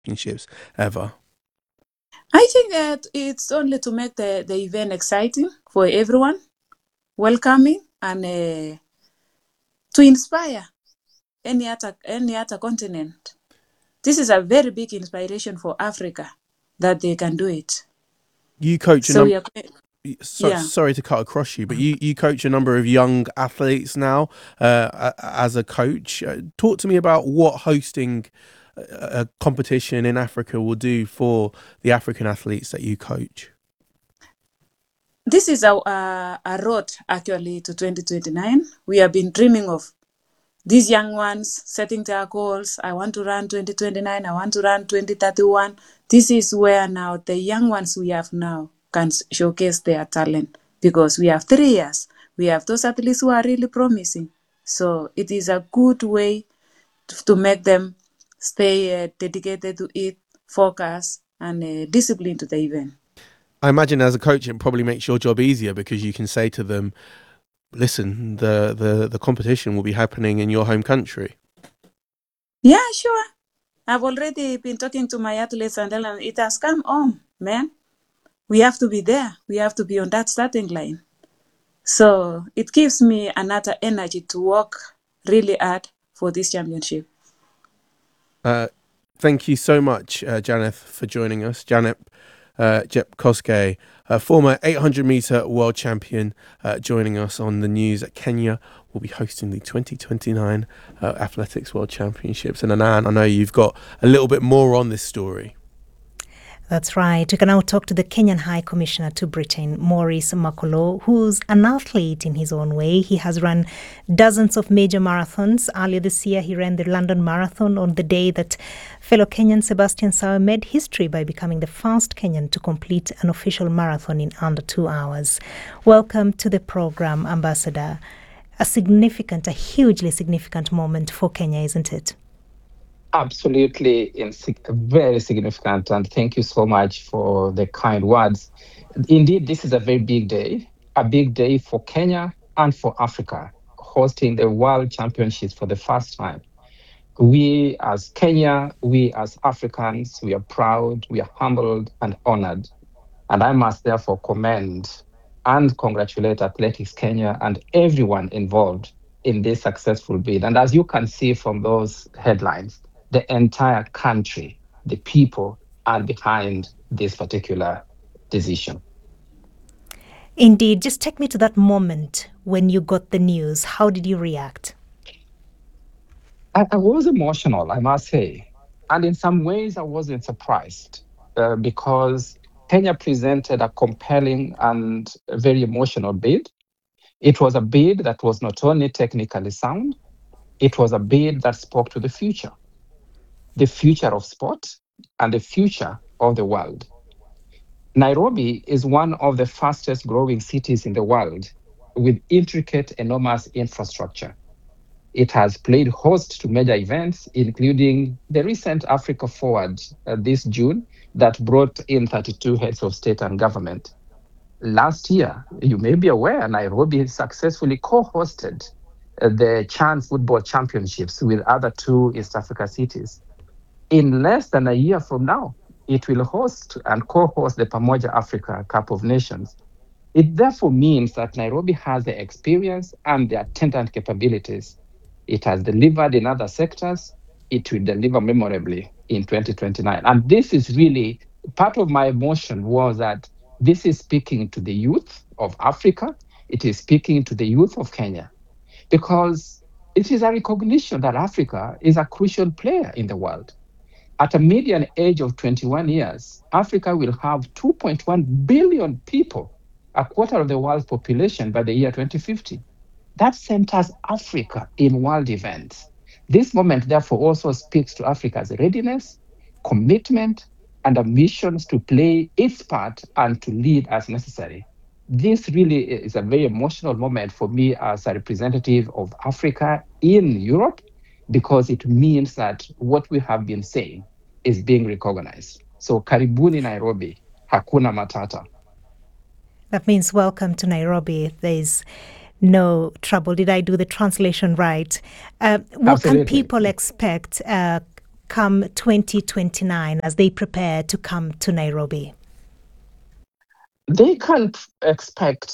championships ever? I think that it's only to make the event exciting for everyone, welcoming, and to inspire any other continent. This is a very big inspiration for Africa that they can do it. You coach a So number. we are, yeah. Sorry to cut across you, but you coach a number of young athletes now as a coach. Talk to me about what hosting a competition in Africa will do for the African athletes that you coach. This is a road actually to 2029. We have been dreaming of these young ones setting their goals. I want to run 2029. I want to run 2031. This is where now the young ones we have now can showcase their talent because we have 3 years. We have those athletes who are really promising. So it is a good way to make them stay dedicated to it, focus, and discipline to the event. I imagine as a coach, it probably makes your job easier because you can say to them, listen, the competition will be happening in your home country. Yeah, sure. I've already been talking to my athletes and telling them it has come home, man. We have to be there. We have to be on that starting line. So it gives me another energy to work really hard for this championship. Thank you so much, Janeth, for joining us. Janet Jepkoskei, former 800-meter world champion, joining us on the news that Kenya will be hosting the 2029 Athletics World Championships. And Anan, I know you've got a little bit more on this story. That's right. We can now talk to the Kenyan High Commissioner to Britain, Maurice Makolo, who's an athlete in his own way. He has run dozens of major marathons. Earlier this year, he ran the London Marathon on the day that fellow Kenyan Sebastian Sawe made history by becoming the first Kenyan to complete an official marathon in under 2 hours. Welcome to the program, Ambassador. A hugely significant moment for Kenya, isn't it? Absolutely, very significant, and thank you so much for the kind words. Indeed, this is a very big day for Kenya and for Africa, hosting the World Championships for the first time. We as Kenya, we as Africans, we are proud, we are humbled and honored. And I must therefore commend and congratulate Athletics Kenya and everyone involved in this successful bid. And as you can see from those headlines, the entire country, the people are behind this particular decision. Indeed. Just take me to that moment when you got the news. How did you react? I was emotional, I must say. And in some ways, I wasn't surprised because Kenya presented a compelling and very emotional bid. It was a bid that was not only technically sound, it was a bid that spoke to the future of sport and the future of the world. Nairobi is one of the fastest growing cities in the world with intricate, enormous infrastructure. It has played host to major events, including the recent Africa Forward this June that brought in 32 heads of state and government. Last year, you may be aware, Nairobi successfully co-hosted the CHAN Football Championships with other 2 East Africa cities. In less than a year from now, it will host and co-host the Pamoja Africa Cup of Nations. It therefore means that Nairobi has the experience and the attendant capabilities. It has delivered in other sectors. It will deliver memorably in 2029. And this is really part of my emotion was that this is speaking to the youth of Africa. It is speaking to the youth of Kenya because it is a recognition that Africa is a crucial player in the world. At a median age of 21 years, Africa will have 2.1 billion people, a quarter of the world's population by the year 2050. That centers Africa in world events. This moment, therefore, also speaks to Africa's readiness, commitment, and ambitions to play its part and to lead as necessary. This really is a very emotional moment for me as a representative of Africa in Europe, because it means that what we have been saying is being recognized. So karibuni Nairobi, hakuna matata. That means welcome to Nairobi. There's no trouble. Did I do the translation right? What can Absolutely. people expect come 2029 as they prepare to come to Nairobi? They can expect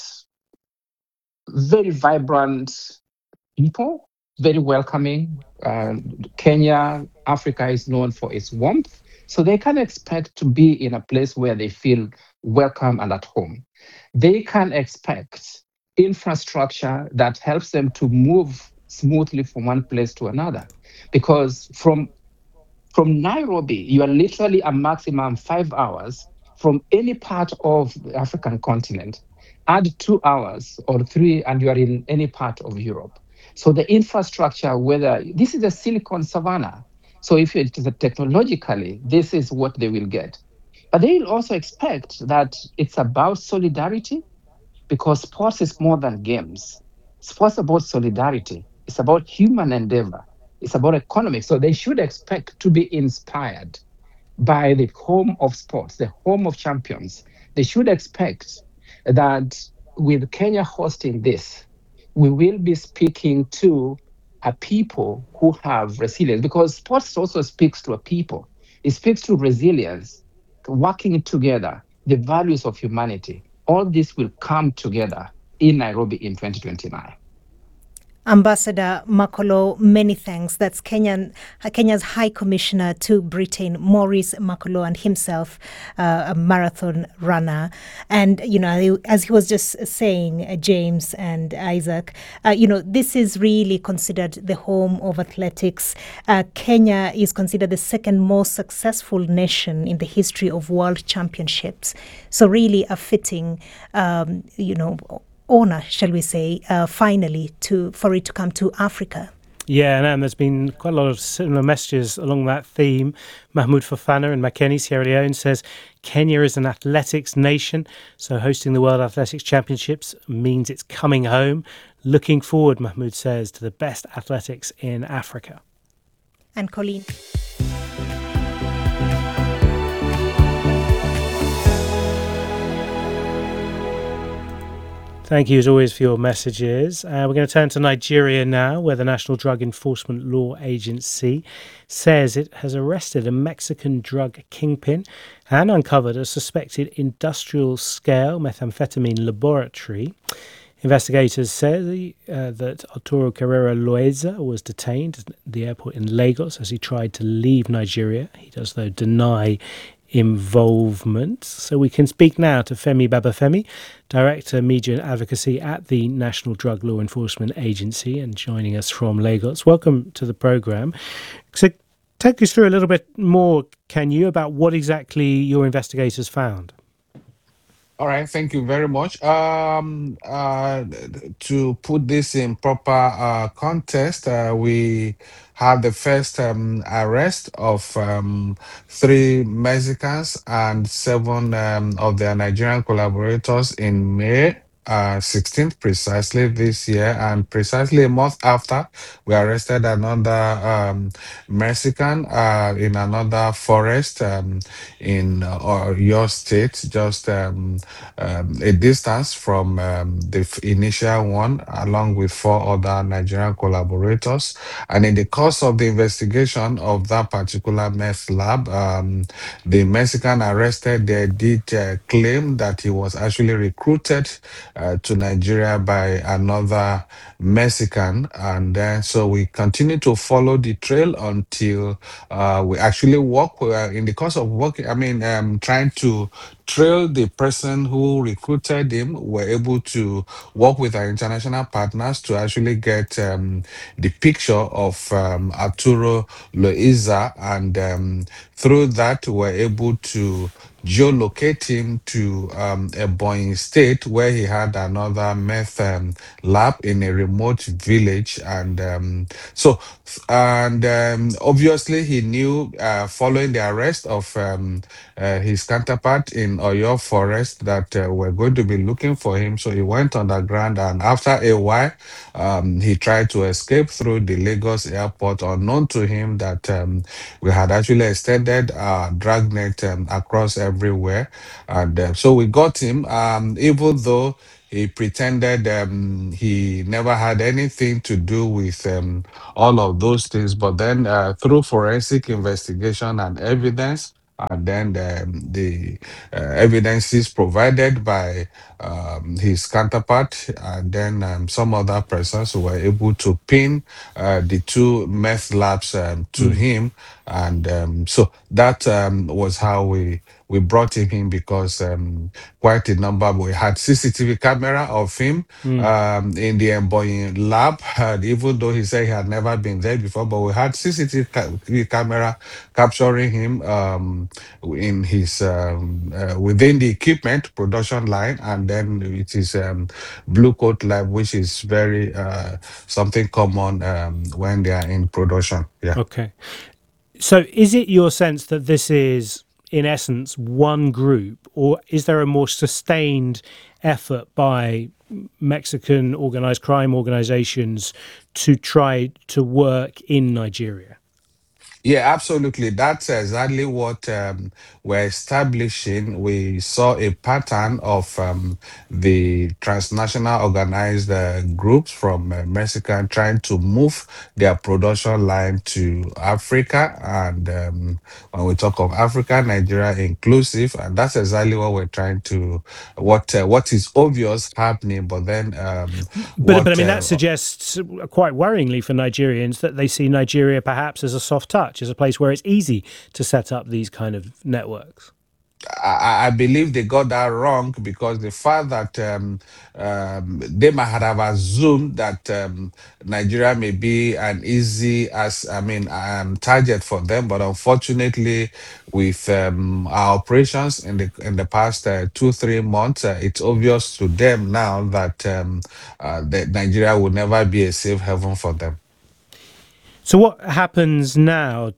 very vibrant people, very welcoming. Kenya, Africa is known for its warmth. So they can expect to be in a place where they feel welcome and at home. They can expect infrastructure that helps them to move smoothly from one place to another. Because from Nairobi, you are literally a maximum 5 hours from any part of the African continent. Add 2 hours or three, and you are in any part of Europe. So the infrastructure, whether this is a silicon savannah, so if it is technologically, this is what they will get. But they will also expect that it's about solidarity, because sports is more than games. Sports about solidarity. It's about human endeavor. It's about economics. So they should expect to be inspired by the home of sports, the home of champions. They should expect that with Kenya hosting this, we will be speaking to a people who have resilience, because sports also speaks to a people. It speaks to resilience, working together, the values of humanity. All this will come together in Nairobi in 2029. Ambassador Makolo, many thanks. That's Kenya's High Commissioner to Britain, Maurice Makolo, and himself, a marathon runner. And, as he was just saying, James and Isaac, this is really considered the home of athletics. Kenya is considered the second most successful nation in the history of world championships. So really a fitting, honor, shall we say, finally for it to come to Africa. Yeah, and there's been quite a lot of similar messages along that theme. Mahmoud Fofana in Makeni, Sierra Leone, says Kenya is an athletics nation, so hosting the World Athletics Championships means it's coming home. Looking forward, Mahmoud says, to the best athletics in Africa. And Colleen. Thank you, as always, for your messages. We're going to turn to Nigeria now, where the National Drug Enforcement Law Agency says it has arrested a Mexican drug kingpin and uncovered a suspected industrial-scale methamphetamine laboratory. Investigators say that Arturo Carrera Loaiza was detained at the airport in Lagos as he tried to leave Nigeria. He does, though, deny involvement. So we can speak now to Femi Babafemi, Director Media and Advocacy at the National Drug Law Enforcement Agency, and joining us from Lagos. Welcome to the programme. So take us through a little bit more, can you, about what exactly your investigators found? All right, thank you very much. To put this in proper context, we had the first arrest of 3 Mexicans and 7 of their Nigerian collaborators in May 16th, precisely this year, and precisely a month after, we arrested another Mexican in another forest in your state, just a distance from the initial one, along with 4 other Nigerian collaborators. And in the course of the investigation of that particular meth lab, the Mexican arrested did claim that he was actually recruited to Nigeria by another Mexican. And then so we continue to follow the trail until we actually work in the course of working, trying to trail the person who recruited him. We're able to work with our international partners to actually get the picture of Arturo Loaiza, and through that we're able to geolocate him to Ebonyi State, where he had another meth lab in a remote village. And obviously he knew, following the arrest of his counterpart in Oyo Forest, that we're going to be looking for him. So he went underground, and after a while, he tried to escape through the Lagos airport, unknown to him that we had actually extended our dragnet across everywhere. And so we got him, even though he pretended he never had anything to do with all of those things. But then through forensic investigation and evidence, and then the evidences provided by his counterpart, and then some other persons who were able to pin the two meth labs to him. And so that was how we brought him in, because quite a number. We had CCTV camera of him in the Mbonyi lab, even though he said he had never been there before. But we had CCTV camera capturing him in his within the equipment production line, and then it is Blue Coat Lab, which is very something common when they are in production. Yeah. Okay. So is it your sense that this is, in essence, one group, or is there a more sustained effort by Mexican organized crime organizations to try to work in Nigeria? Yeah, absolutely. That's exactly what we're establishing. We saw a pattern of the transnational organized groups from Mexico trying to move their production line to Africa. And when we talk of Africa, Nigeria inclusive, and that's exactly what we're trying to, what is obvious happening. But then But I mean, that suggests quite worryingly for Nigerians that they see Nigeria perhaps as a soft touch, as a place where it's easy to set up these kind of networks. I believe they got that wrong, because the fact that they might have assumed that Nigeria may be an easy target for them, but unfortunately, with our operations in the past 2-3 months, it's obvious to them now that that Nigeria will never be a safe haven for them. So what happens now?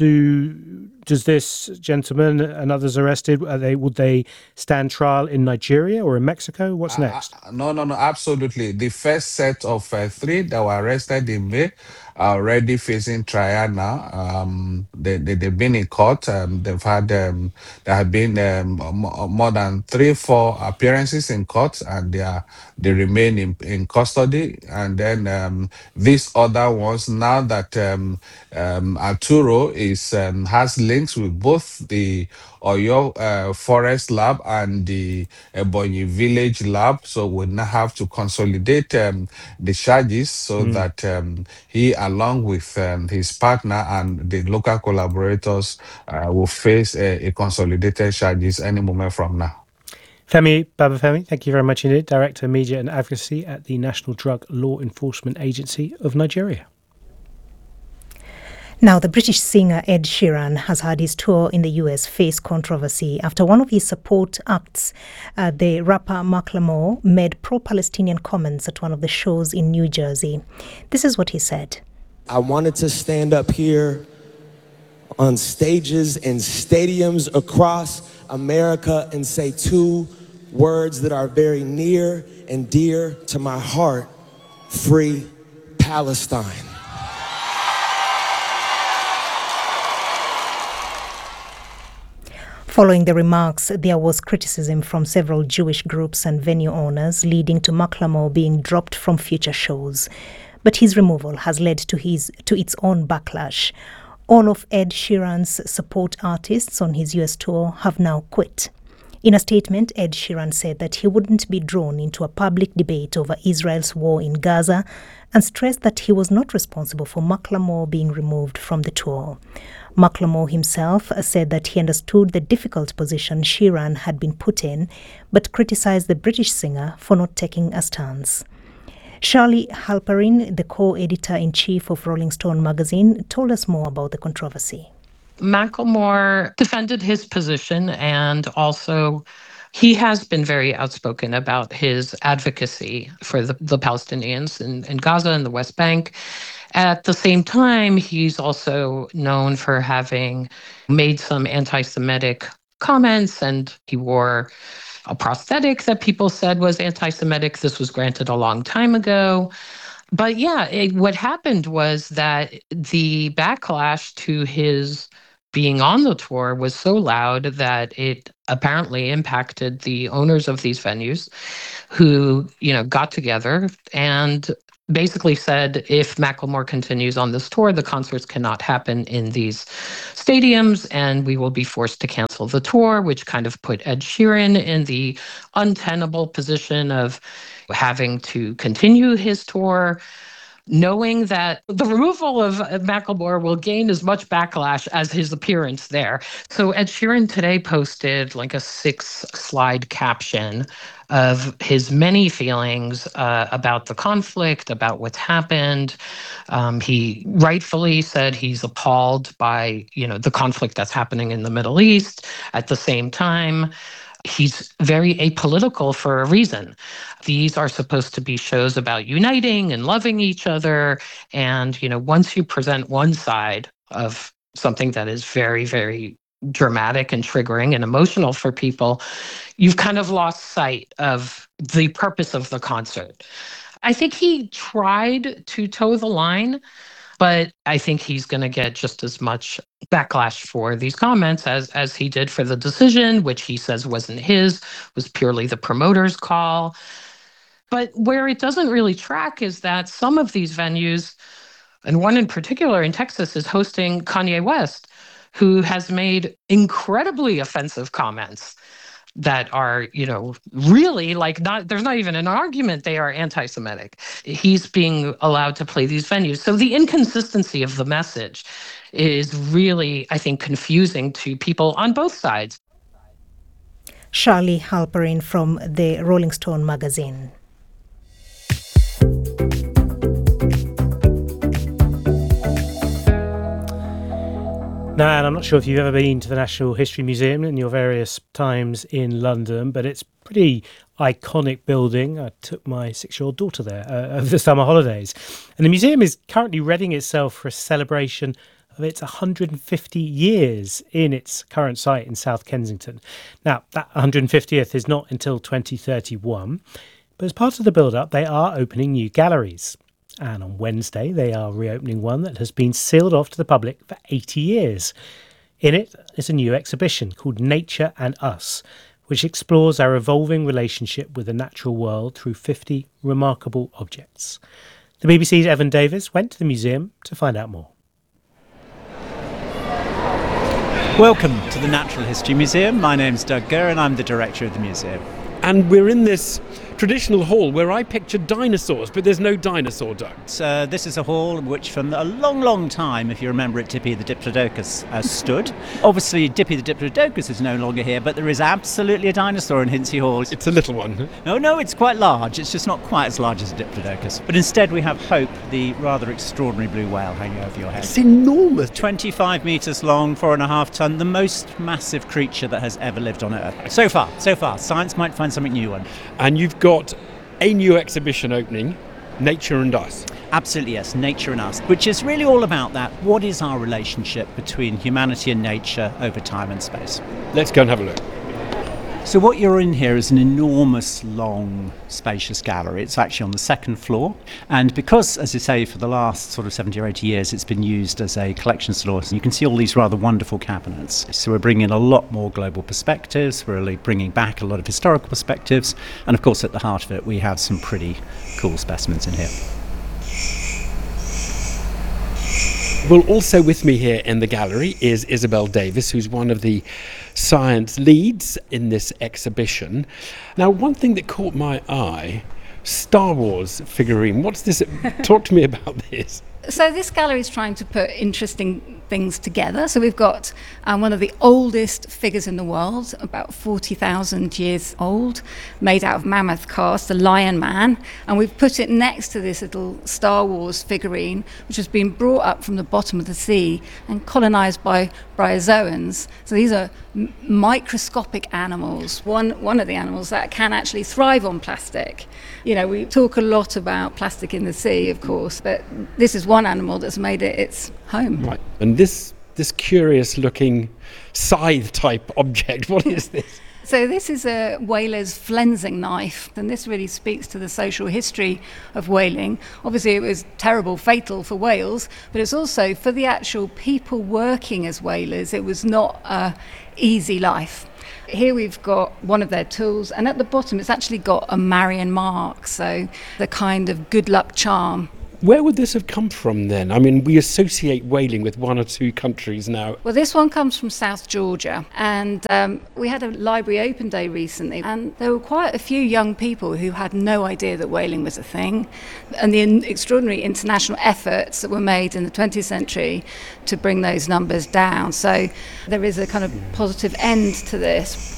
Does this gentleman and others arrested, would they stand trial in Nigeria or in Mexico? What's next? No, absolutely. The first set of 3 that were arrested in May are already facing trial now. They've been in court. They've had there have been more than 3-4 appearances in court, and they remain in custody. And then these other ones, now that Arturo has links with both the Oyo Forest Lab and the Ebonyi Village Lab, so we now have to consolidate the charges so that he, along with his partner and the local collaborators, will face a consolidated charges any moment from now. Femi Babafemi, thank you very much indeed, Director, Media and Advocacy at the National Drug Law Enforcement Agency of Nigeria. Now, the British singer Ed Sheeran has had his tour in the US face controversy after one of his support acts, the rapper Macklemore, made pro-Palestinian comments at one of the shows in New Jersey. This is what he said. I wanted to stand up here on stages and stadiums across America and say 2 words that are very near and dear to my heart: free Palestine. Following the remarks, there was criticism from several Jewish groups and venue owners, leading to Macklemore being dropped from future shows. But his removal has led to its own backlash. All of Ed Sheeran's support artists on his US tour have now quit. In a statement, Ed Sheeran said that he wouldn't be drawn into a public debate over Israel's war in Gaza, and stressed that he was not responsible for Macklemore being removed from the tour. Macklemore himself said that he understood the difficult position Sheeran had been put in, but criticized the British singer for not taking a stance. Charlie Halperin, the co-editor-in-chief of Rolling Stone magazine, told us more about the controversy. Macklemore defended his position, and also he has been very outspoken about his advocacy for the Palestinians in Gaza and the West Bank. At the same time, he's also known for having made some anti-Semitic comments, and he wore a prosthetic that people said was anti-Semitic. This was granted a long time ago. But yeah, what happened was that the backlash to his being on the tour was so loud that it apparently impacted the owners of these venues who, got together and basically said, if Macklemore continues on this tour, the concerts cannot happen in these stadiums and we will be forced to cancel the tour, which kind of put Ed Sheeran in the untenable position of having to continue his tour, knowing that the removal of Macklemore will gain as much backlash as his appearance there. So Ed Sheeran today posted like a 6-slide caption of his many feelings about the conflict, about what's happened. He rightfully said he's appalled by, the conflict that's happening in the Middle East. At the same time, he's very apolitical for a reason. These are supposed to be shows about uniting and loving each other. And, once you present one side of something that is very, very dramatic and triggering and emotional for people, you've kind of lost sight of the purpose of the concert. I think he tried to toe the line, but I think he's going to get just as much backlash for these comments as he did for the decision, which he says wasn't his, was purely the promoter's call. But where it doesn't really track is that some of these venues, and one in particular in Texas, is hosting Kanye West, who has made incredibly offensive comments that are, really there's not even an argument they are anti-Semitic. He's being allowed to play these venues. So the inconsistency of the message is really, I think, confusing to people on both sides. Charlie Halperin from the Rolling Stone magazine. Now, Anne, I'm not sure if you've ever been to the Natural History Museum in your various times in London, but it's a pretty iconic building. I took my 6-year-old daughter there over the summer holidays. And the museum is currently readying itself for a celebration of its 150 years in its current site in South Kensington. Now, that 150th is not until 2031, but as part of the build-up, they are opening new galleries. And on Wednesday, they are reopening one that has been sealed off to the public for 80 years. In it is a new exhibition called Nature and Us, which explores our evolving relationship with the natural world through 50 remarkable objects. The BBC's Evan Davis went to the museum to find out more. Welcome to the Natural History Museum. My name's Doug Gurr and I'm the director of the museum. And we're in this traditional hall where I pictured dinosaurs, but there's no dinosaur, Doug. This is a hall which from a long, long time, if you remember it, Dippy the Diplodocus stood. Obviously, Dippy the Diplodocus is no longer here, but there is absolutely a dinosaur in Hinsey Hall. It's a little one. No, it's quite large. It's just not quite as large as a Diplodocus. But instead we have Hope, the rather extraordinary blue whale hanging over your head. It's enormous. 25 metres long, 4.5 tonne, the most massive creature that has ever lived on Earth. So far. Science might find something new on. And you've got a new exhibition opening, Nature and Us. Absolutely, yes, Nature and Us, which is really all about that. What is our relationship between humanity and nature over time and space? Let's go and have a look. So what you're in here is an enormous, long, spacious gallery. It's actually on the second floor. And because, as I say, for the last sort of 70 or 80 years, it's been used as a collection store, you can see all these rather wonderful cabinets. So we're bringing in a lot more global perspectives. We're really bringing back a lot of historical perspectives. And of course, at the heart of it, we have some pretty cool specimens in here. Well, also with me here in the gallery is Isabel Davis, who's one of the science leads in this exhibition. Now, one thing that caught my eye, Star Wars figurine. What's this? Talk to me about this. So this gallery is trying to put interesting things together. So we've got one of the oldest figures in the world, about 40,000 years old, made out of mammoth cast, the Lion Man. And we've put it next to this little Star Wars figurine, which has been brought up from the bottom of the sea and colonized by bryozoans. So these are microscopic animals, one of the animals that can actually thrive on plastic. You know, we talk a lot about plastic in the sea, of course, but this is one animal that's made it its home. Right. And this curious looking scythe type object, what is this? So this is a whaler's flensing knife, and this really speaks to the social history of whaling. Obviously it was terrible, fatal for whales, but it's also for the actual people working as whalers. It was not an easy life. Here we've got one of their tools, and at the bottom it's actually got a Marion mark, so the kind of good luck charm. Where would this have come from then? I mean, we associate whaling with one or two countries now. Well, this one comes from South Georgia, and we had a library open day recently, and there were quite a few young people who had no idea that whaling was a thing, and the extraordinary international efforts that were made in the 20th century to bring those numbers down. So there is a kind of positive end to this.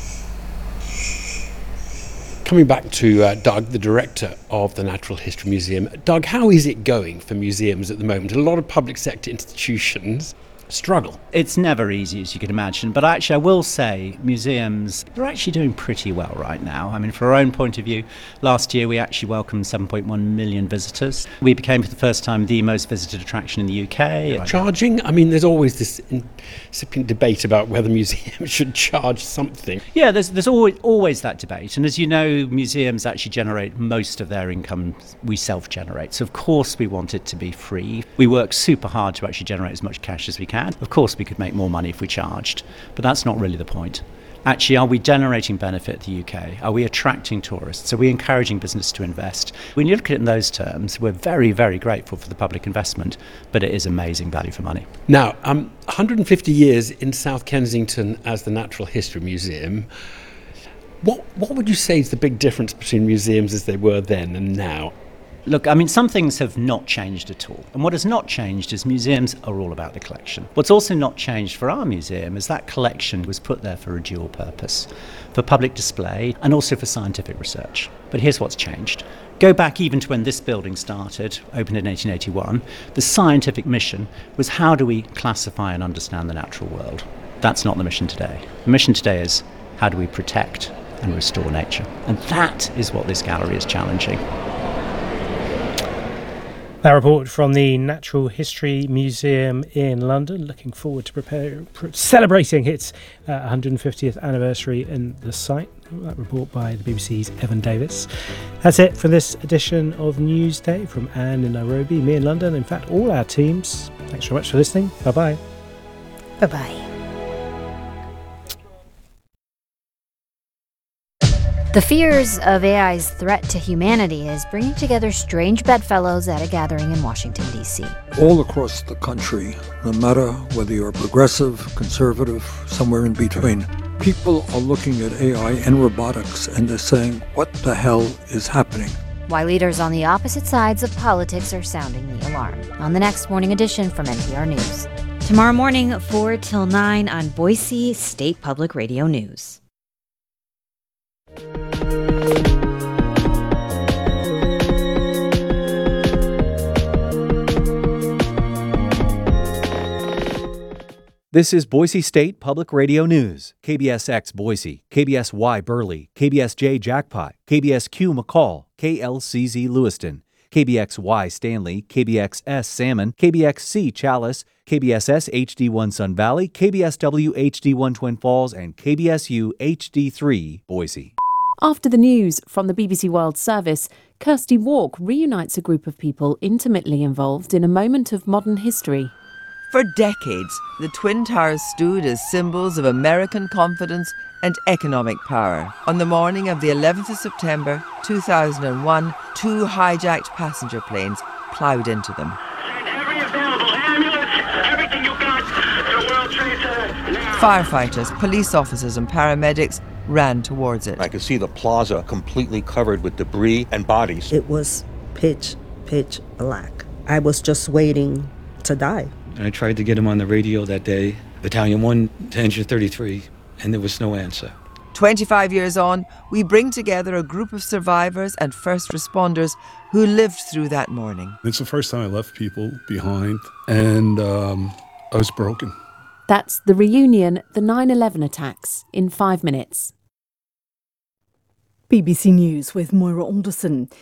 Coming back to Doug, the director of the Natural History Museum. Doug, how is it going for museums at the moment? A lot of public sector institutions struggle. It's never easy, as you can imagine, but actually I will say museums are actually doing pretty well right now. I mean, from our own point of view, last year we actually welcomed 7.1 million visitors. We became for the first time the most visited attraction in the UK. Charging? I mean, there's always this incipient debate about whether museums should charge something. Yeah, there's always that debate, and as you know, museums actually generate most of their income we self-generate, so of course we want it to be free. We work super hard to actually generate as much cash as we can. Of course we could make more money if we charged, but that's not really the point. Actually, are we generating benefit to the UK? Are we attracting tourists? Are we encouraging business to invest? When you look at it in those terms, we're very, very grateful for the public investment, but it is amazing value for money. Now, 150 years in South Kensington as the Natural History Museum. What would you say is the big difference between museums as they were then and now? Look, I mean, some things have not changed at all. And what has not changed is museums are all about the collection. What's also not changed for our museum is that collection was put there for a dual purpose, for public display and also for scientific research. But here's what's changed. Go back even to when this building started, opened in 1881, the scientific mission was how do we classify and understand the natural world? That's not the mission today. The mission today is how do we protect and restore nature? And that is what this gallery is challenging. That report from the Natural History Museum in London. Looking forward to celebrating its 150th anniversary in the site. That report by the BBC's Evan Davis. That's it for this edition of Newsday from Anne in Nairobi, me in London, in fact all our teams. Thanks very much for listening. Bye-bye. Bye-bye. The fears of AI's threat to humanity is bringing together strange bedfellows at a gathering in Washington, D.C. All across the country, no matter whether you're progressive, conservative, somewhere in between, people are looking at AI and robotics and they're saying, what the hell is happening? Why leaders on the opposite sides of politics are sounding the alarm. On the next morning edition from NPR News. Tomorrow morning, 4 till 9 on Boise State Public Radio News. This is Boise State Public Radio News. KBSX Boise, KBSY Burley, KBSJ Jackpot, KBSQ McCall, KLCZ Lewiston, KBXY Stanley, KBXS Salmon, KBXC Chalice, KBSS HD1 Sun Valley, KBSW HD1 Twin Falls, and KBSU HD3 Boise. After the news from the BBC World Service, Kirsty Walk reunites a group of people intimately involved in a moment of modern history. For decades, the Twin Towers stood as symbols of American confidence and economic power. On the morning of the 11th of September 2001, 2 hijacked passenger planes ploughed into them. Firefighters, police officers and paramedics ran towards it. I could see the plaza completely covered with debris and bodies. It was pitch black. I was just waiting to die. I tried to get him on the radio that day, Battalion 1 to Engine 33, and there was no answer. 25 years on, we bring together a group of survivors and first responders who lived through that morning. It's the first time I left people behind, and I was broken. That's the reunion, the 9/11 attacks, in 5 minutes. BBC News with Moira Alderson.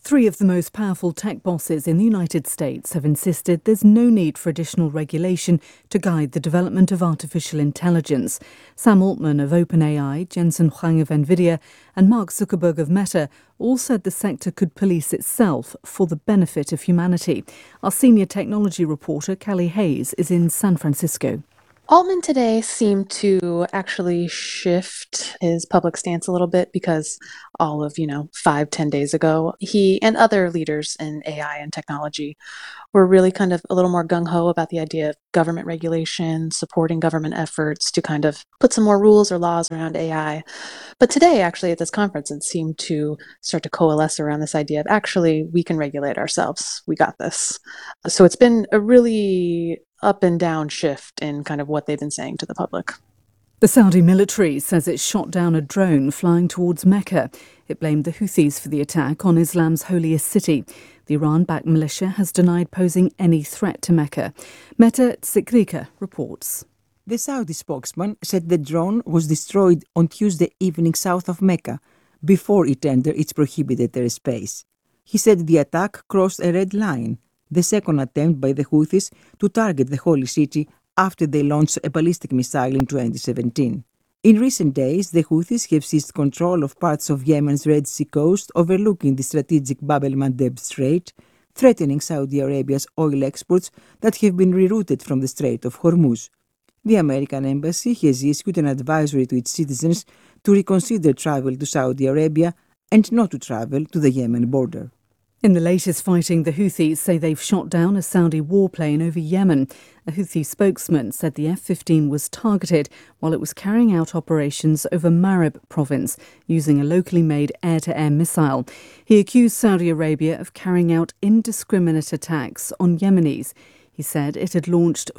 Three of the most powerful tech bosses in the United States have insisted there's no need for additional regulation to guide the development of artificial intelligence. Sam Altman of OpenAI, Jensen Huang of NVIDIA and Mark Zuckerberg of Meta all said the sector could police itself for the benefit of humanity. Our senior technology reporter, Callie Hayes, is in San Francisco. Altman today seemed to actually shift his public stance a little bit because all of, 5-10 days ago, he and other leaders in AI and technology were really kind of a little more gung-ho about the idea of government regulation, supporting government efforts to kind of put some more rules or laws around AI. But today, actually, at this conference, it seemed to start to coalesce around this idea of actually, we can regulate ourselves. We got this. So it's been a really up and down shift in kind of what they've been saying to the public. The Saudi military says it shot down a drone flying towards Mecca. It blamed the Houthis for the attack on Islam's holiest city. The Iran-backed militia has denied posing any threat to Mecca. Meta Tsikrika reports. The Saudi spokesman said the drone was destroyed on Tuesday evening south of Mecca, before it entered its prohibited airspace. He said the attack crossed a red line, the second attempt by the Houthis to target the holy city after they launched a ballistic missile in 2017. In recent days, the Houthis have seized control of parts of Yemen's Red Sea coast overlooking the strategic Bab el-Mandeb Strait, threatening Saudi Arabia's oil exports that have been rerouted from the Strait of Hormuz. The American embassy has issued an advisory to its citizens to reconsider travel to Saudi Arabia and not to travel to the Yemen border. In the latest fighting, the Houthis say they've shot down a Saudi warplane over Yemen. A Houthi spokesman said the F-15 was targeted while it was carrying out operations over Marib province using a locally made air-to-air missile. He accused Saudi Arabia of carrying out indiscriminate attacks on Yemenis. He said it had launched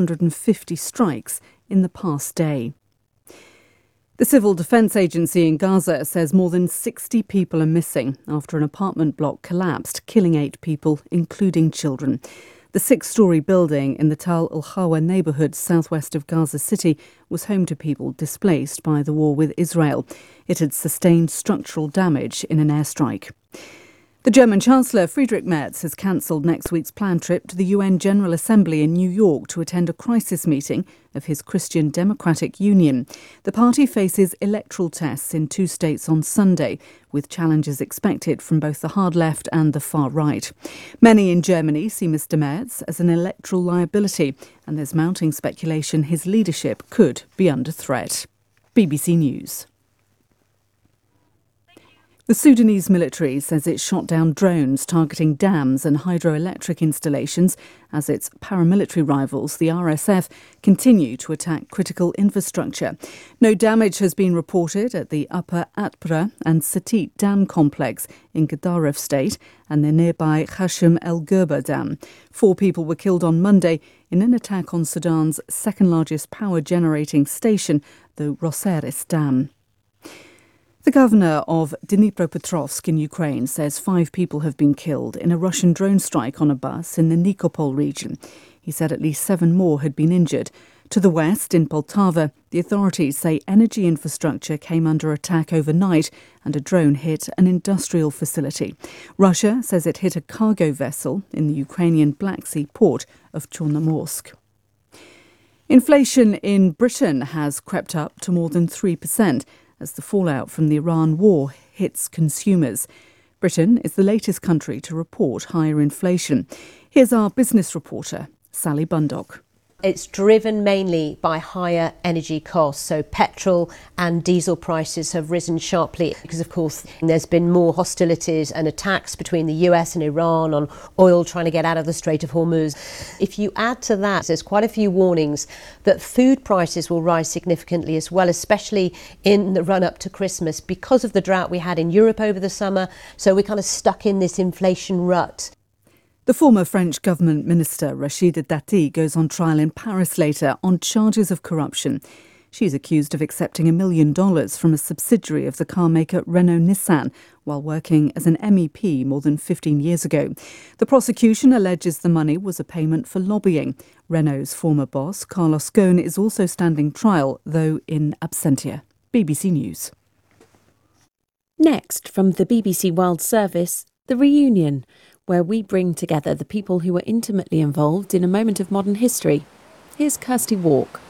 450 strikes in the past day. The Civil Defense Agency in Gaza says more than 60 people are missing after an apartment block collapsed, killing 8 people, including children. The 6-story building in the Tal al-Khawa neighbourhood southwest of Gaza City was home to people displaced by the war with Israel. It had sustained structural damage in an airstrike. The German Chancellor Friedrich Merz has cancelled next week's planned trip to the UN General Assembly in New York to attend a crisis meeting of his Christian Democratic Union. The party faces electoral tests in 2 states on Sunday, with challenges expected from both the hard left and the far right. Many in Germany see Mr. Merz as an electoral liability, and there's mounting speculation his leadership could be under threat. BBC News. The Sudanese military says it shot down drones targeting dams and hydroelectric installations as its paramilitary rivals, the RSF, continue to attack critical infrastructure. No damage has been reported at the Upper Atbara and Satit Dam complex in Gedaref state and the nearby Hashem El Gerber Dam. 4 people were killed on Monday in an attack on Sudan's second-largest power-generating station, the Roseris Dam. The governor of Dnipropetrovsk in Ukraine says 5 people have been killed in a Russian drone strike on a bus in the Nikopol region. He said at least 7 more had been injured. To the west, in Poltava, the authorities say energy infrastructure came under attack overnight and a drone hit an industrial facility. Russia says it hit a cargo vessel in the Ukrainian Black Sea port of Chornomorsk. Inflation in Britain has crept up to more than 3%. As the fallout from the Iran war hits consumers. Britain is the latest country to report higher inflation. Here's our business reporter, Sally Bundock. It's driven mainly by higher energy costs. So petrol and diesel prices have risen sharply because, of course, there's been more hostilities and attacks between the US and Iran on oil trying to get out of the Strait of Hormuz. If you add to that, there's quite a few warnings that food prices will rise significantly as well, especially in the run-up to Christmas because of the drought we had in Europe over the summer. So we're kind of stuck in this inflation rut. The former French government minister Rachida Dati goes on trial in Paris later on charges of corruption. She's accused of accepting $1 million from a subsidiary of the car maker Renault-Nissan while working as an MEP more than 15 years ago. The prosecution alleges the money was a payment for lobbying. Renault's former boss, Carlos Ghosn, is also standing trial, though in absentia. BBC News. Next, from the BBC World Service, The Reunion, where we bring together the people who were intimately involved in a moment of modern history. Here's Kirsty Walk.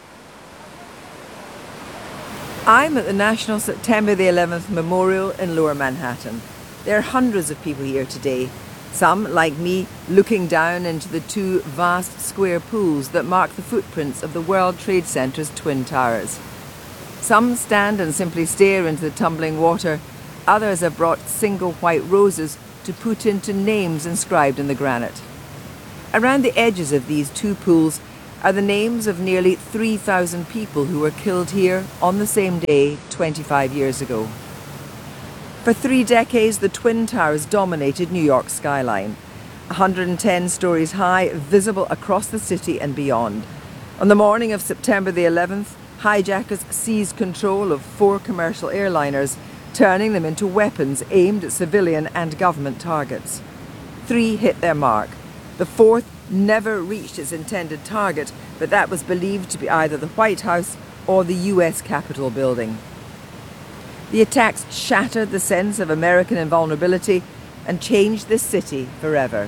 I'm at the National September the 11th Memorial in Lower Manhattan. There are hundreds of people here today. Some, like me, looking down into the two vast square pools that mark the footprints of the World Trade Center's Twin Towers. Some stand and simply stare into the tumbling water. Others have brought single white roses to put into names inscribed in the granite. Around the edges of these two pools are the names of nearly 3,000 people who were killed here on the same day 25 years ago. For 3 decades, the Twin Towers dominated New York's skyline, 110 stories high, visible across the city and beyond. On the morning of September the 11th, hijackers seized control of 4 commercial airliners, turning them into weapons aimed at civilian and government targets. 3 hit their mark. The 4th never reached its intended target, but that was believed to be either the White House or the US Capitol building. The attacks shattered the sense of American invulnerability and changed this city forever.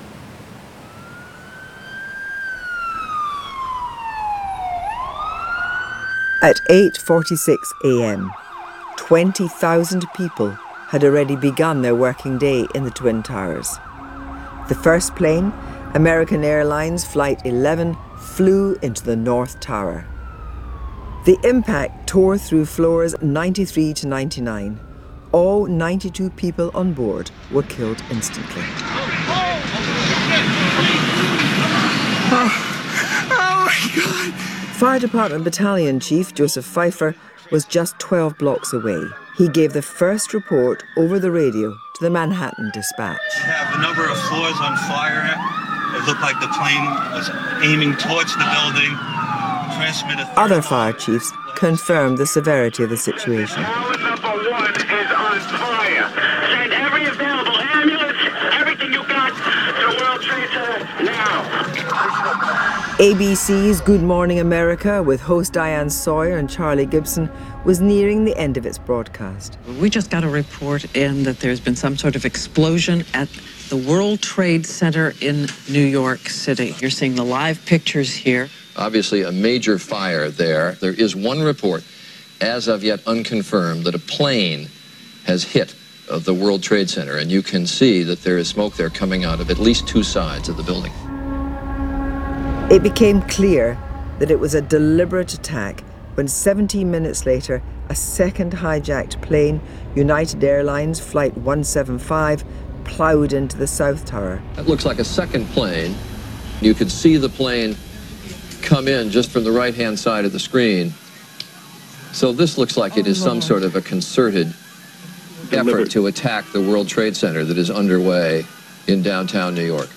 At 8:46 a.m., 20,000 people had already begun their working day in the Twin Towers. The first plane, American Airlines Flight 11, flew into the North Tower. The impact tore through floors 93 to 99. All 92 people on board were killed instantly. Oh my God! Fire Department Battalion Chief Joseph Pfeiffer was just 12 blocks away. He gave the first report over the radio to the Manhattan Dispatch. We have a number of floors on fire. It looked like the plane was aiming towards the building. Other fire chiefs confirmed the severity of the situation. Tower number 1 is on fire. Send every available ambulance, everything you got to the World Trade Center now. ABC's Good Morning America, with host Diane Sawyer and Charlie Gibson, was nearing the end of its broadcast. We just got a report in that there's been some sort of explosion at the World Trade Center in New York City. You're seeing the live pictures here. Obviously a major fire there. There is one report, as of yet unconfirmed, that a plane has hit the World Trade Center, and you can see that there is smoke there coming out of at least 2 sides of the building. It became clear that it was a deliberate attack when 17 minutes later, a second hijacked plane, United Airlines Flight 175, plowed into the South Tower. That looks like a second plane. You could see the plane come in just from the right-hand side of the screen. So this looks like it is some sort of a concerted effort to attack the World Trade Center that is underway in downtown New York.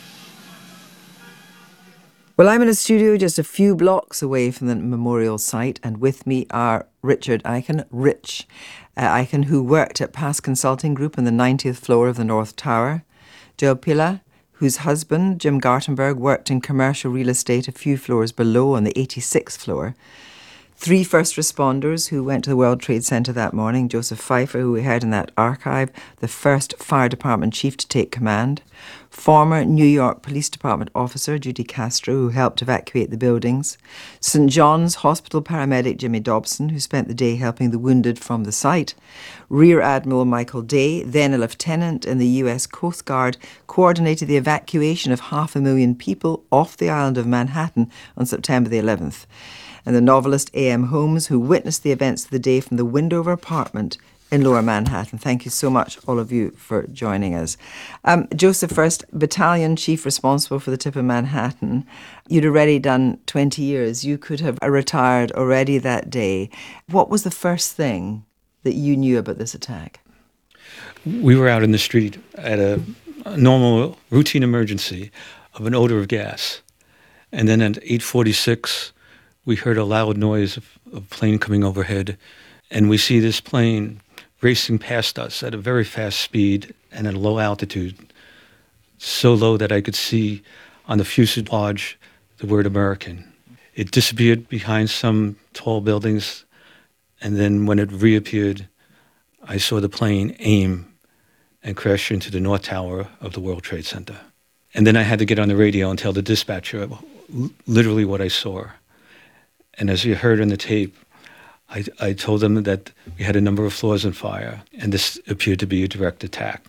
Well, I'm in a studio just a few blocks away from the memorial site, and with me are Richard Eichen, Rich Eichen, who worked at Pass Consulting Group on the 90th floor of the North Tower, Joe Pilla, whose husband, Jim Gartenberg, worked in commercial real estate a few floors below on the 86th floor. 3 first responders who went to the World Trade Center that morning, Joseph Pfeiffer, who we heard in that archive, the first fire department chief to take command, former New York Police Department officer Judy Castro, who helped evacuate the buildings, St. John's Hospital paramedic Jimmy Dobson, who spent the day helping the wounded from the site, Rear Admiral Michael Day, then a lieutenant in the US Coast Guard, coordinated the evacuation of 500,000 people off the island of Manhattan on September the 11th. And the novelist A.M. Holmes, who witnessed the events of the day from the window of her apartment in Lower Manhattan. Thank you so much, all of you, for joining us. Joseph, first, battalion chief responsible for the tip of Manhattan. You'd already done 20 years. You could have retired already that day. What was the first thing that you knew about this attack? We were out in the street at a normal routine emergency of an odor of gas. And then at 8:46, we heard a loud noise of a plane coming overhead, and we see this plane racing past us at a very fast speed and at a low altitude, so low that I could see on the fuselage the word American. It disappeared behind some tall buildings, and then when it reappeared, I saw the plane aim and crashed into the North Tower of the World Trade Center. And then I had to get on the radio and tell the dispatcher literally what I saw. And as you heard on the tape, I told them that we had a number of floors on fire, and this appeared to be a direct attack.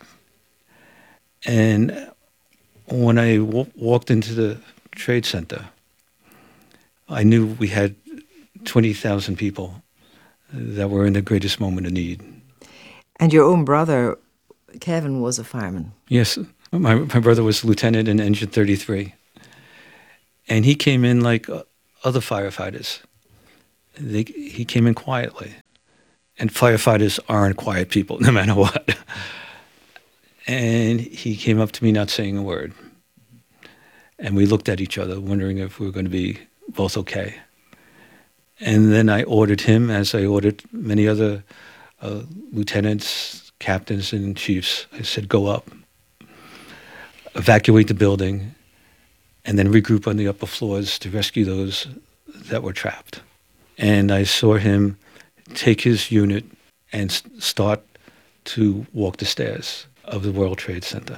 And when I walked into the Trade Center, I knew we had 20,000 people that were in the greatest moment of need. And your own brother, Kevin, was a fireman. Yes, my brother was lieutenant in Engine 33. And he came in like other firefighters. He came in quietly. And firefighters aren't quiet people, no matter what. And he came up to me not saying a word. And we looked at each other, wondering if we were going to be both okay. And then I ordered him, as I ordered many other lieutenants, captains, and chiefs. I said, go up, evacuate the building, and then regroup on the upper floors to rescue those that were trapped. And I saw him take his unit and start to walk the stairs of the World Trade Center.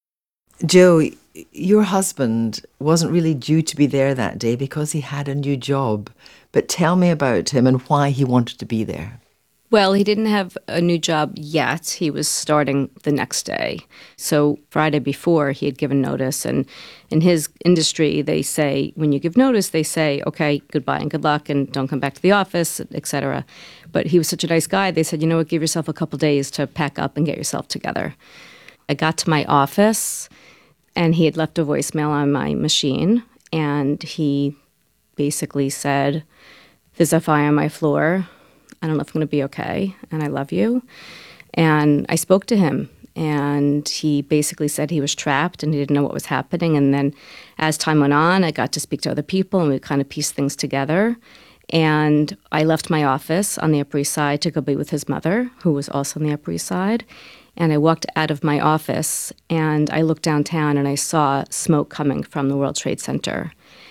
Joe, your husband wasn't really due to be there that day because he had a new job. But tell me about him and why he wanted to be there. Well, he didn't have a new job yet. He was starting the next day. So Friday before, he had given notice. And in his industry, they say, when you give notice, they say, okay, goodbye and good luck, and don't come back to the office, etc. But he was such a nice guy. They said, you know what, give yourself a couple days to pack up and get yourself together. I got to my office, and he had left a voicemail on my machine. And he basically said, there's a fire on my floor. I don't know if I'm going to be okay, and I love you. And I spoke to him, and he basically said he was trapped and he didn't know what was happening. And then as time went on, I got to speak to other people, and we kind of pieced things together. And I left my office on the Upper East Side to go be with his mother, who was also on the Upper East Side. And I walked out of my office, and I looked downtown, and I saw smoke coming from the World Trade Center.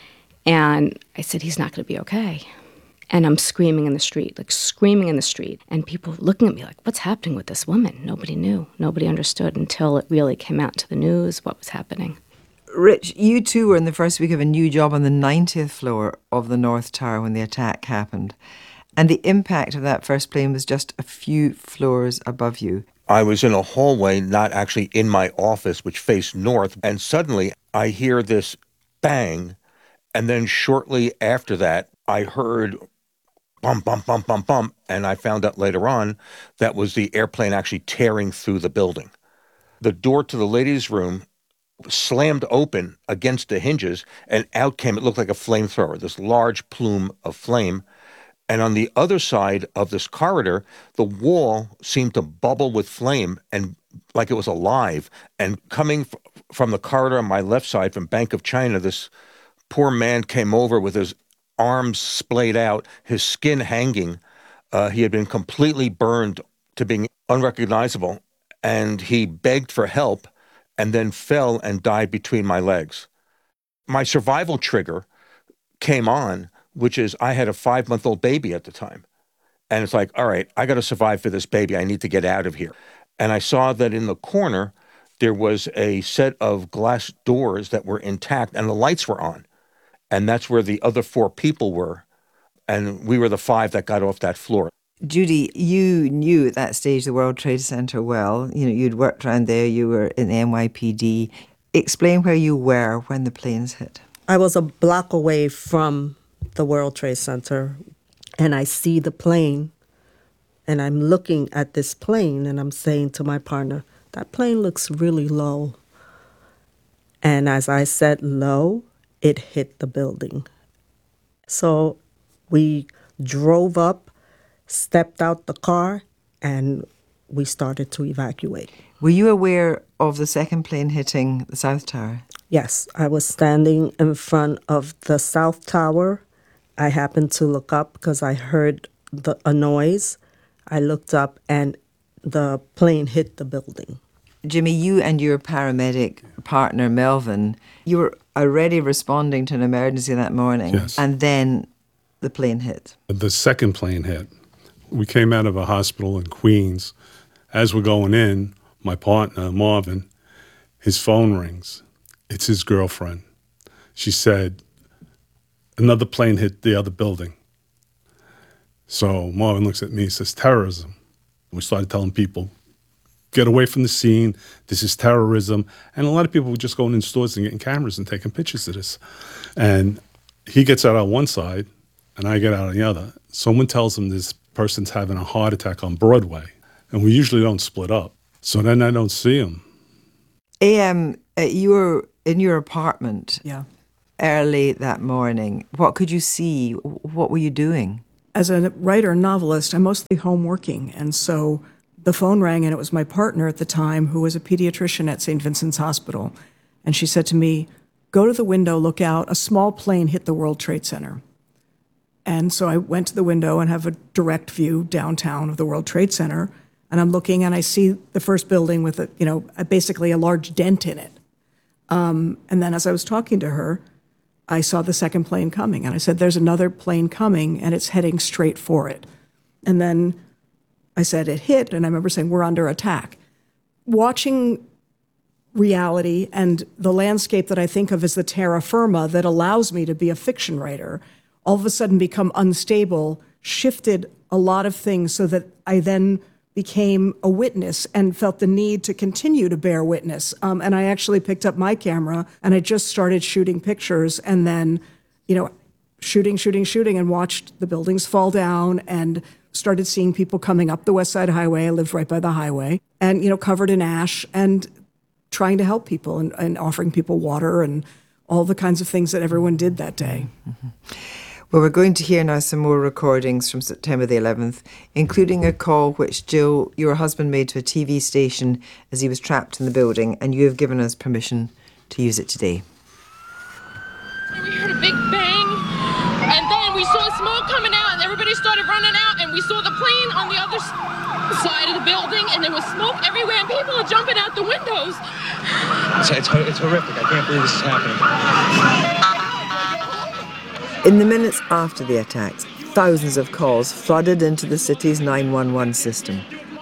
And I said, he's not going to be okay. And I'm screaming in the street, and people looking at me like, what's happening with this woman? Nobody knew. Nobody understood until it really came out to the news what was happening. Rich, you too were in the first week of a new job on the 90th floor of the North Tower when the attack happened. And the impact of that first plane was just a few floors above you. I was in a hallway, not actually in my office, which faced north, and suddenly I hear this bang, and then shortly after that, I heard bump, bump, bump, bump, bump, and I found out later on that was the airplane actually tearing through the building. The door to the ladies' room slammed open against the hinges, and out came, it looked like a flamethrower, this large plume of flame. And on the other side of this corridor, the wall seemed to bubble with flame and like it was alive. And coming from the corridor on my left side from Bank of China, this poor man came over with his arms splayed out, his skin hanging. He had been completely burned to being unrecognizable. And he begged for help and then fell and died between my legs. My survival trigger came on, which is I had a 5-month-old baby at the time. And it's like, all right, I got to survive for this baby. I need to get out of here. And I saw that in the corner, there was a set of glass doors that were intact and the lights were on. And that's where the other 4 people were. And we were the 5 that got off that floor. Judy, you knew at that stage the World Trade Center well. You know, you'd worked around there, you were in the NYPD. Explain where you were when the planes hit. I was a block away from the World Trade Center, and I see the plane, and I'm looking at this plane, and I'm saying to my partner, that plane looks really low. And as I said low, it hit the building. So we drove up, stepped out the car, and we started to evacuate. Were you aware of the second plane hitting the South Tower? Yes, I was standing in front of the South Tower. I happened to look up because I heard a noise. I looked up and the plane hit the building. Jimmy, you and your paramedic partner, Melvin, you were already responding to an emergency that morning. Yes. And then the plane hit. The second plane hit. We came out of a hospital in Queens. As we're going in, my partner, Marvin, his phone rings. It's his girlfriend. She said, another plane hit the other building. So Marvin looks at me and says, terrorism. We started telling people, get away from the scene. This is terrorism. And a lot of people were just going in stores and getting cameras and taking pictures of this. And he gets out on one side, and I get out on the other. Someone tells him this person's having a heart attack on Broadway. And we usually don't split up. So then I don't see him. A.M., you were in your apartment early that morning. What could you see? What were you doing? As a writer and novelist, I'm mostly home working. And so the phone rang, and it was my partner at the time, who was a pediatrician at St. Vincent's Hospital. And she said to me, go to the window, look out, a small plane hit the World Trade Center. And so I went to the window and have a direct view downtown of the World Trade Center. And I'm looking, and I see the first building with basically a large dent in it. And then as I was talking to her, I saw the second plane coming. And I said, there's another plane coming, and it's heading straight for it. And then I said, it hit, and I remember saying, we're under attack. Watching reality and the landscape that I think of as the terra firma that allows me to be a fiction writer, all of a sudden become unstable, shifted a lot of things so that I then became a witness and felt the need to continue to bear witness. And I actually picked up my camera and I just started shooting pictures and then, shooting and watched the buildings fall down and started seeing people coming up the West Side Highway. I lived right by the highway and, covered in ash and trying to help people and offering people water and all the kinds of things that everyone did that day. Mm-hmm. Well, we're going to hear now some more recordings from September the 11th, including a call which Jill, your husband, made to a TV station as he was trapped in the building, and you have given us permission to use it today. We heard a big bang, and then we saw smoke coming out, and everybody started running out, and we saw the plane on the other side of the building, and there was smoke everywhere, and people are jumping out the windows. It's horrific. I can't believe this is happening. In the minutes after the attacks, thousands of calls flooded into the city's 911 system.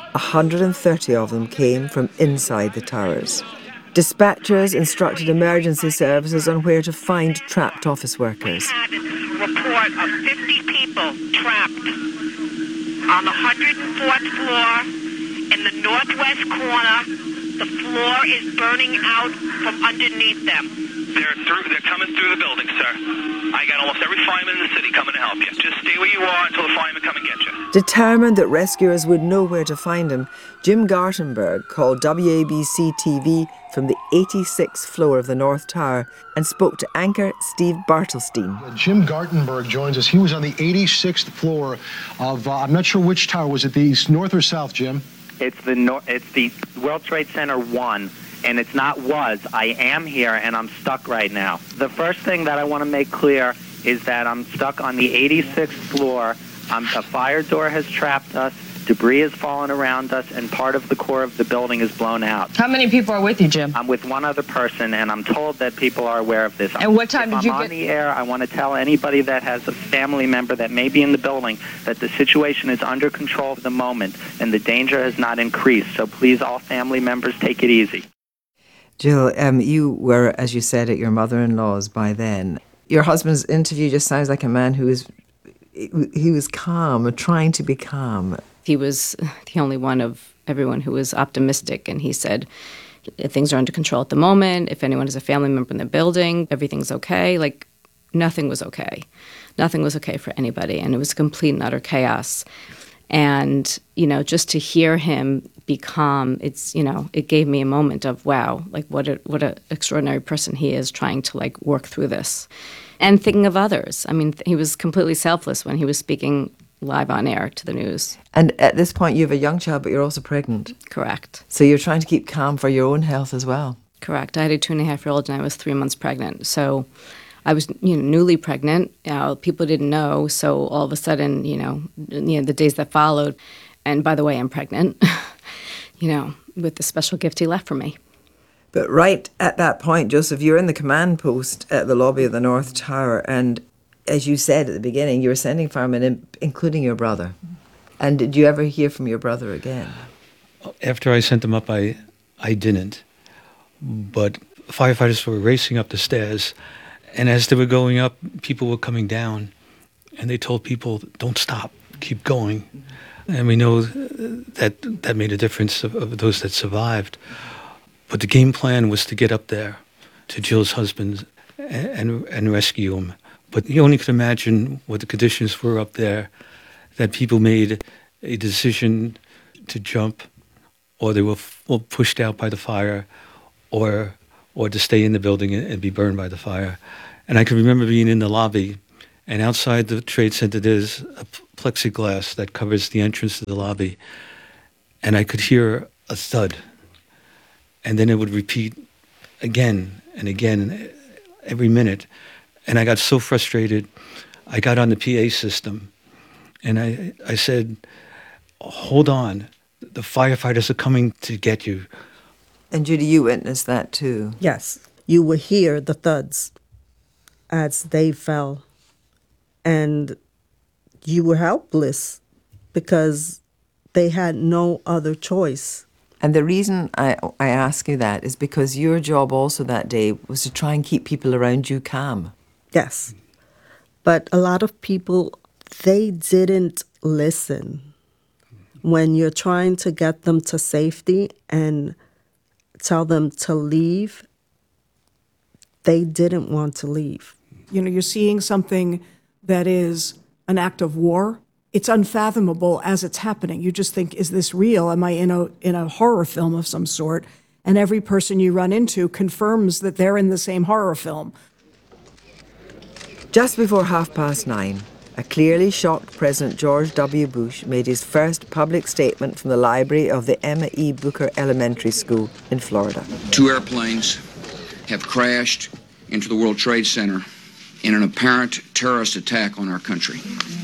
130 of them came from inside the towers. Dispatchers instructed emergency services on where to find trapped office workers. Report of 50 people trapped on the 104th floor in the northwest corner. The floor is burning out from underneath them. They're coming through the building, sir. I got almost every fireman in the city coming to help you. Just stay where you are until the firemen come and get you. Determined that rescuers would know where to find him, Jim Gartenberg called WABC-TV from the 86th floor of the North Tower and spoke to anchor Steve Bartelstein. Jim Gartenberg joins us. He was on the 86th floor of, I'm not sure which tower. Was it the north or south, Jim? It's the World Trade Center 1. And it's not was. I am here, and I'm stuck right now. The first thing that I want to make clear is that I'm stuck on the 86th floor. A fire door has trapped us. Debris has fallen around us, and part of the core of the building is blown out. How many people are with you, Jim? I'm with one other person, and I'm told that people are aware of this. And what time did you get... I'm on the air. I want to tell anybody that has a family member that may be in the building that the situation is under control at the moment, and the danger has not increased. So please, all family members, take it easy. Jill, you were, as you said, at your mother-in-law's by then. Your husband's interview just sounds like a man who was calm, trying to be calm. He was the only one of everyone who was optimistic, and he said, things are under control at the moment. If anyone has a family member in the building, everything's okay. Like, nothing was okay. Nothing was okay for anybody, and it was complete and utter chaos. And, just to hear him be calm, it gave me a moment of, wow, like what a extraordinary person he is trying to work through this and thinking of others. I mean, he was completely selfless when he was speaking live on air to the news. And at this point, you have a young child, but you're also pregnant. Correct. So you're trying to keep calm for your own health as well. Correct. I had a 2.5-year-old and I was 3 months pregnant. So I was, newly pregnant. People didn't know. So all of a sudden, the days that followed, and by the way, I'm pregnant, with the special gift he left for me. But right at that point, Joseph, you're in the command post at the lobby of the North Tower. And as you said at the beginning, you were sending firemen, including your brother. And did you ever hear from your brother again? After I sent him up, I I didn't. But firefighters were racing up the stairs, and as they were going up, people were coming down, and they told people, don't stop, keep going. And we know that made a difference of those that survived. But the game plan was to get up there to Jill's husband and rescue him. But you only could imagine what the conditions were up there, that people made a decision to jump, or they were pushed out by the fire, or to stay in the building and be burned by the fire. And I can remember being in the lobby, and outside the Trade Center there's a plexiglass that covers the entrance to the lobby, and I could hear a thud, and then it would repeat again and again every minute. And I got so frustrated, I got on the PA system, and I said, hold on, the firefighters are coming to get you. And Judy, you witnessed that too. Yes. You would hear the thuds as they fell. And you were helpless because they had no other choice. And the reason I ask you that is because your job also that day was to try and keep people around you calm. Yes. But a lot of people, they didn't listen. When you're trying to get them to safety and tell them to leave, they didn't want to leave. You know, you're seeing something that is an act of war. It's unfathomable as it's happening. You just think, is this real? Am I in a horror film of some sort? And every person you run into confirms that they're in the same horror film. Just before 9:30, a clearly shocked President George W. Bush made his first public statement from the library of the Emma E. Booker Elementary School in Florida. 2 airplanes have crashed into the World Trade Center in an apparent terrorist attack on our country.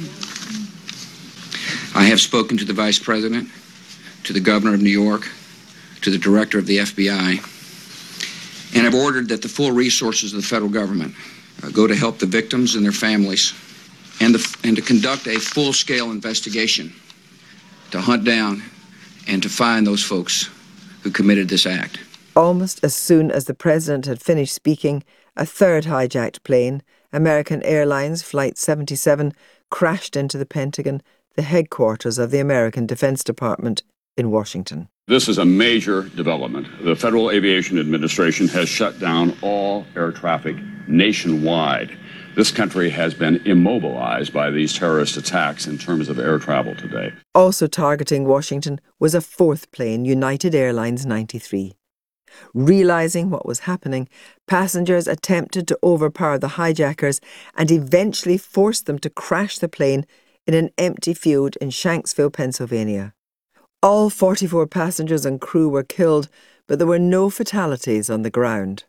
I have spoken to the Vice President, to the Governor of New York, to the Director of the FBI, and have ordered that the full resources of the federal government go to help the victims and their families, and to conduct a full-scale investigation to hunt down and to find those folks who committed this act. Almost as soon as the president had finished speaking, a third hijacked plane, American Airlines Flight 77, crashed into the Pentagon, the headquarters of the American Defense Department in Washington. This is a major development. The Federal Aviation Administration has shut down all air traffic nationwide. This country has been immobilized by these terrorist attacks in terms of air travel today. Also targeting Washington was a fourth plane, United Airlines 93. Realizing what was happening, passengers attempted to overpower the hijackers and eventually forced them to crash the plane in an empty field in Shanksville, Pennsylvania. All 44 passengers and crew were killed, but there were no fatalities on the ground.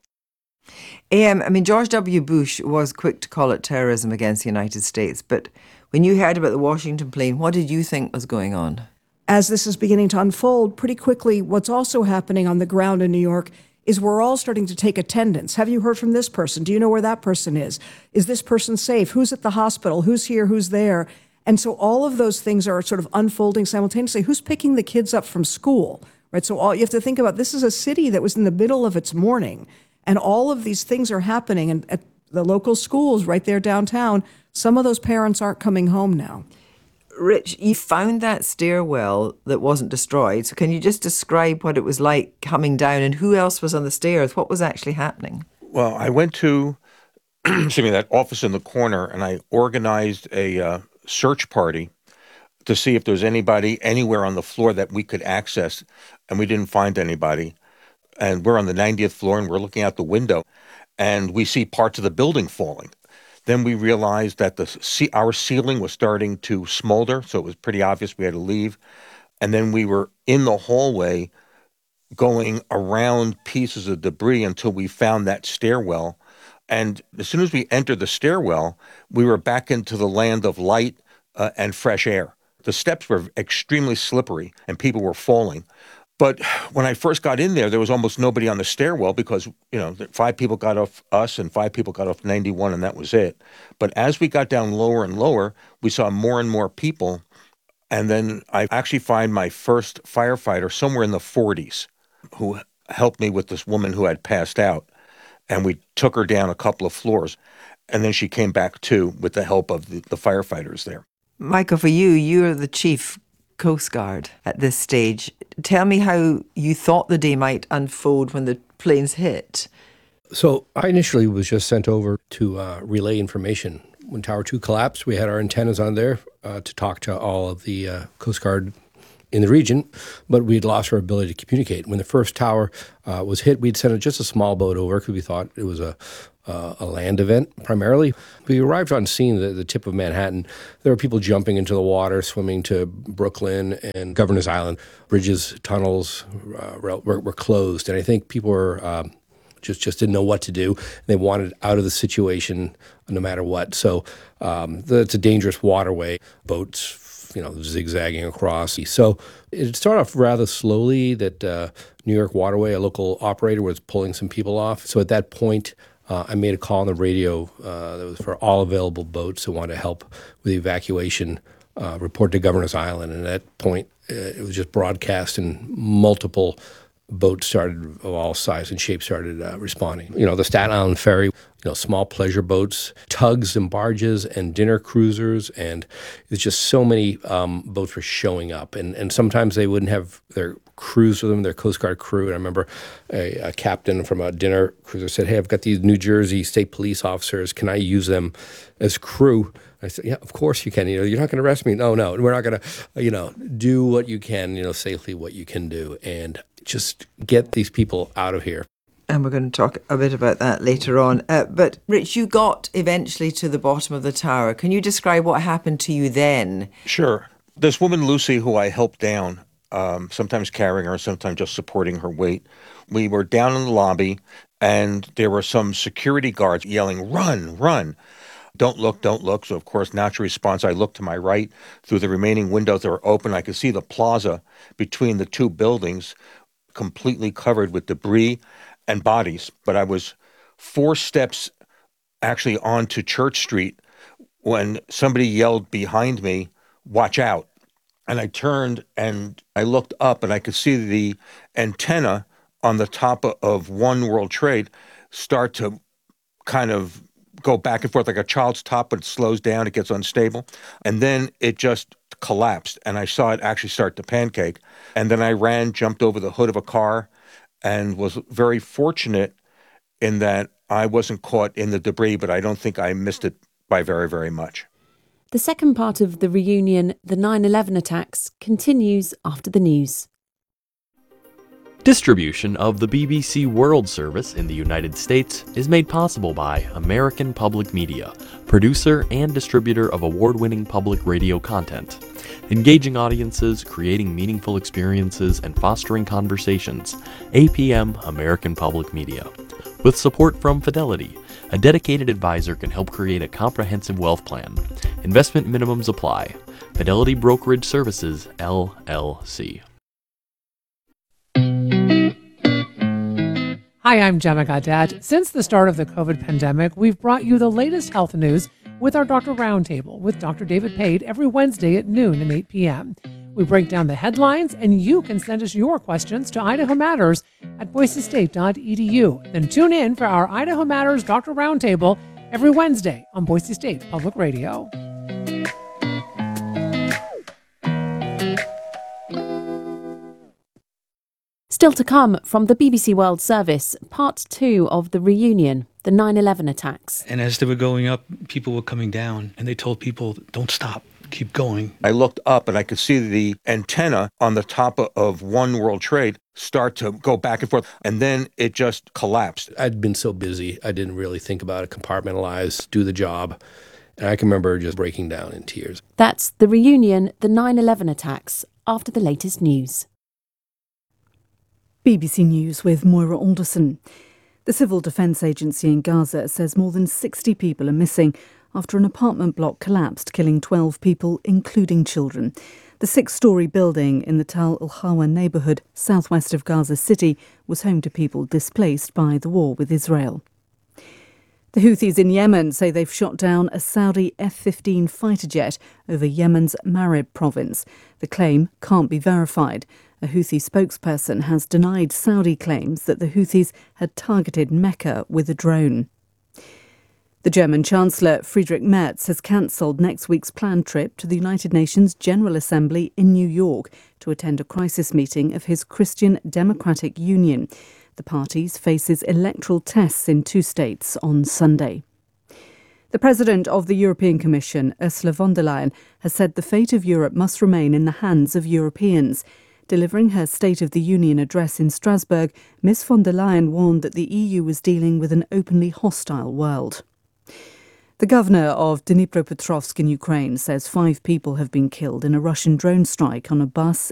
George W. Bush was quick to call it terrorism against the United States, but when you heard about the Washington plane, what did you think was going on? As this is beginning to unfold, pretty quickly, what's also happening on the ground in New York is we're all starting to take attendance. Have you heard from this person? Do you know where that person is? Is this person safe? Who's at the hospital? Who's here? Who's there? And so all of those things are sort of unfolding simultaneously. Who's picking the kids up from school, right? So you have to think about, this is a city that was in the middle of its mourning, and all of these things are happening. And at the local schools right there downtown, some of those parents aren't coming home now. Rich, you found that stairwell that wasn't destroyed. So can you just describe what it was like coming down and who else was on the stairs? What was actually happening? Well, I went to that office in the corner, and I organized a search party to see if there was anybody anywhere on the floor that we could access, and we didn't find anybody. And we're on the 90th floor, and we're looking out the window, and we see parts of the building falling. Then we realized that our ceiling was starting to smolder, so it was pretty obvious we had to leave. And then we were in the hallway going around pieces of debris until we found that stairwell. And as soon as we entered the stairwell, we were back into the land of light and fresh air. The steps were extremely slippery, and people were falling. But when I first got in there was almost nobody on the stairwell because, 5 people got off us and 5 people got off 91, and that was it. But as we got down lower and lower, we saw more and more people. And then I actually find my first firefighter somewhere in the 40s who helped me with this woman who had passed out, and we took her down a couple of floors, and then she came back to with the help of the firefighters there. Michael, for you, you're the chief Coast Guard at this stage. Tell me how you thought the day might unfold when the planes hit. So I initially was just sent over to relay information. When Tower 2 collapsed, we had our antennas on there to talk to all of the Coast Guard in the region, but we'd lost our ability to communicate. When the first tower was hit, we'd sent just a small boat over because we thought it was a land event primarily. We arrived on scene at the tip of Manhattan. There were people jumping into the water, swimming to Brooklyn and Governor's Island. Bridges, tunnels were closed, and I think people were just didn't know what to do. They wanted out of the situation no matter what. So it's a dangerous waterway. Boats, zigzagging across. So it started off rather slowly that New York Waterway, a local operator, was pulling some people off. So at that point, I made a call on the radio that was for all available boats who wanted to help with the evacuation, report to Governor's Island. And at that point, it was just broadcast, and multiple boats started of all sizes and shapes started responding. The Staten Island Ferry, small pleasure boats, tugs and barges and dinner cruisers, and it's just so many boats were showing up. And sometimes they wouldn't have their crews with them, their Coast Guard crew. And I remember a captain from a dinner cruiser said, "Hey, I've got these New Jersey State Police officers. Can I use them as crew?" I said, "Yeah, of course you can. You're not going to arrest me. No, we're not going to, do what you can, safely what you can do, and just get these people out of here." And we're going to talk a bit about that later on. But Rich, you got eventually to the bottom of the tower. Can you describe what happened to you then? Sure. This woman, Lucy, who I helped down, sometimes carrying her, sometimes just supporting her weight, we were down in the lobby, and there were some security guards yelling, "Run, run. Don't look, don't look." So, of course, natural response, I looked to my right. Through the remaining windows that were open, I could see the plaza between the two buildings completely covered with debris and bodies. But I was 4 steps actually onto Church Street when somebody yelled behind me, "Watch out." And I turned and I looked up, and I could see the antenna on the top of One World Trade start to kind of go back and forth like a child's top, but it slows down, it gets unstable. And then it just collapsed, and I saw it actually start to pancake. And then I ran, jumped over the hood of a car, and was very fortunate in that I wasn't caught in the debris, but I don't think I missed it by very, very much. The second part of the reunion, the 9/11 attacks, continues after the news. Distribution of the BBC World Service in the United States is made possible by American Public Media, producer and distributor of award-winning public radio content. Engaging audiences, creating meaningful experiences, and fostering conversations. APM American Public Media. With support from Fidelity, a dedicated advisor can help create a comprehensive wealth plan. Investment minimums apply. Fidelity Brokerage Services, LLC. Hi, I'm Gemma Gadet. Since the start of the COVID pandemic, we've brought you the latest health news with our Doctor Roundtable with Dr. David Pate every Wednesday at noon and 8 p.m. We break down the headlines, and you can send us your questions to Idaho Matters at boisestate.edu. Then tune in for our Idaho Matters Doctor Roundtable every Wednesday on Boise State Public Radio. Still to come from the BBC World Service, part 2 of the reunion, the 9/11 attacks. And as they were going up, people were coming down, and they told people, "Don't stop, keep going." I looked up, and I could see the antenna on the top of One World Trade start to go back and forth, and then it just collapsed. I'd been so busy, I didn't really think about it, compartmentalize, do the job. And I can remember just breaking down in tears. That's the reunion, the 9/11 attacks, after the latest news. BBC News with Moira Alderson. The Civil Defence Agency in Gaza says more than 60 people are missing after an apartment block collapsed, killing 12 people, including children. The 6-storey building in the Tal al-Hawa neighbourhood, southwest of Gaza City, was home to people displaced by the war with Israel. The Houthis in Yemen say they've shot down a Saudi F-15 fighter jet over Yemen's Marib province. The claim can't be verified. A Houthi spokesperson has denied Saudi claims that the Houthis had targeted Mecca with a drone. The German Chancellor Friedrich Merz has cancelled next week's planned trip to the United Nations General Assembly in New York to attend a crisis meeting of his Christian Democratic Union. The party faces electoral tests in 2 states on Sunday. The President of the European Commission, Ursula von der Leyen, has said the fate of Europe must remain in the hands of Europeans. Delivering her State of the Union address in Strasbourg, Ms von der Leyen warned that the EU was dealing with an openly hostile world. The governor of Dnipropetrovsk in Ukraine says 5 people have been killed in a Russian drone strike on a bus